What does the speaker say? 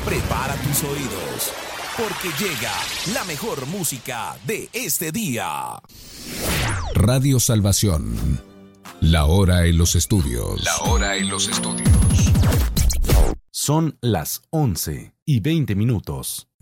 Prepara tus oídos, porque llega la mejor música de este día. Radio Salvación. La hora en los estudios. La hora en los estudios. Son las 11:20.